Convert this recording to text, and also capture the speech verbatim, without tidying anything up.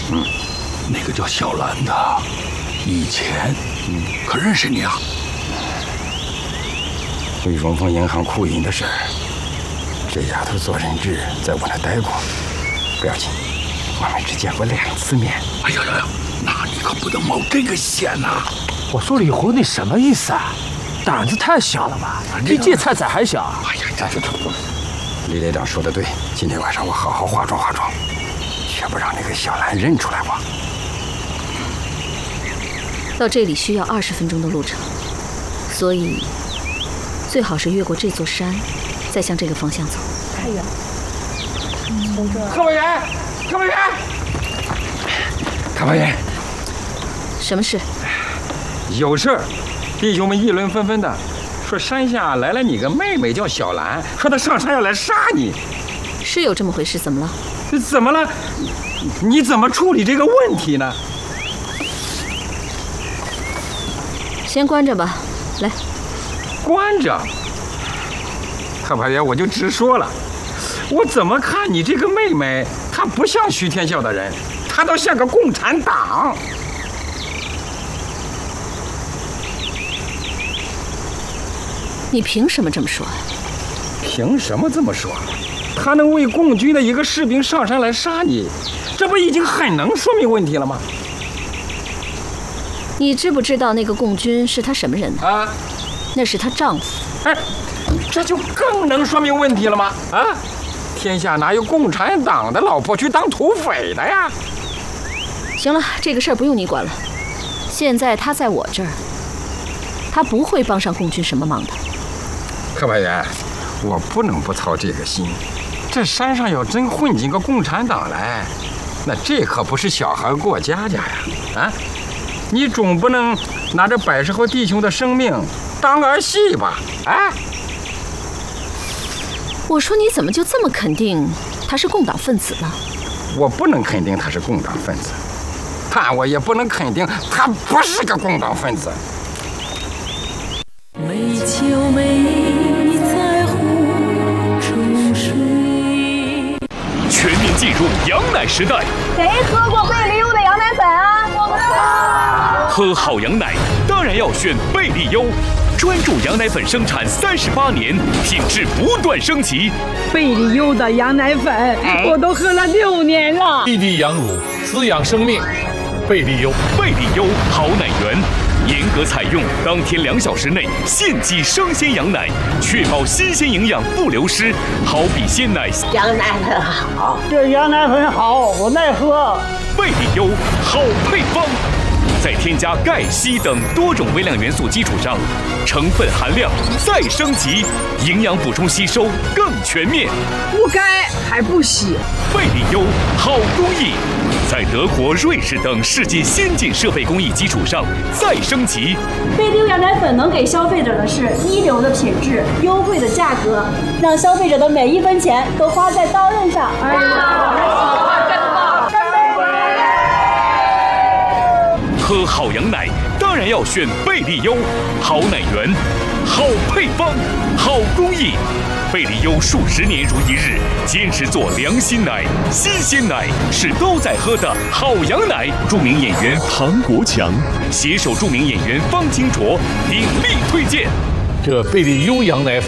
嗯，那个叫小兰的，以前嗯可认识你啊。 魏荣丰银行库银的事儿，这丫头做人质在我那待过，不要紧，我们只见过两次面。 哎呀呀呀，那你可不能冒这个险呐！ 我说李红，你什么意思啊？胆子太小了吧，比芥菜仔还小。 哎呀，这这这， 李连长说的对，今天晚上我好好化妆化妆，绝不让那个小兰认出来我。 到这里需要二十分钟的路程，所以最好是越过这座山，再向这个方向走。 太远。 从这。特派员，特派员，特派员， 什么事？ 有事儿。弟兄们议论纷纷的，说山下来了你个妹妹叫小兰，说她上山要来杀你。 是有这么回事？怎么了？ 怎么了？你怎么处理这个问题呢？ 先关着吧，来。 关着。特派员，我就直说了，我怎么看你这个妹妹，她不像徐天笑的人，她倒像个共产党。 你凭什么这么说？ 凭什么这么说？他能为共军的一个士兵上山来杀你，这不已经很能说明问题了吗？ 你知不知道那个共军是他什么人呢？ 啊， 那是她丈夫。 哎，这就更能说明问题了吗？啊，天下哪有共产党的老婆去当土匪的呀？ 行了，这个事儿不用你管了。现在他在我这儿，他不会帮上共军什么忙的。 特派员，我不能不操这个心。这山上要真混进个共产党来，那这可不是小孩过家家呀！啊，你总不能拿着百十号弟兄的生命当儿戏吧？啊！ 我说你怎么就这么肯定他是共党分子呢？ 我不能肯定他是共党分子，但我也不能肯定他不是个共党分子。 美秋美在湖中水。 全面进入羊奶时代。 谁喝过贝利优的羊奶粉啊？我们喝好羊奶当然要选贝利优，专注羊奶粉生产三十八年，品质不断升级。 贝利优的羊奶粉，我都喝了六年了。 滴滴羊乳，滋养生命。贝利优， 贝利优好奶源。严格采用当天两小时内现挤生鲜羊奶，确保新鲜营养不流失，好比鲜奶。 羊奶粉好， 这羊奶粉好，我爱喝。 贝利优好配方，在添加钙、硒等多种微量元素基础上，成分含量再升级，营养补充吸收更全面。 不钙还不洗， 贝利优好工艺。在德国、瑞士等世界先进设备工艺基础上再升级。 贝利优羊奶粉能给消费者的是一流的品质、优惠的价格，让消费者的每一分钱都花在刀刃上。哎呀，真棒！ 喝好羊奶当然要选贝利优，好奶源，好配方，好工艺。贝利优数十年如一日，坚持做良心奶、新鲜奶，是都在喝的好羊奶。著名演员庞国强携手著名演员方清卓鼎力推荐。 这贝利优羊奶粉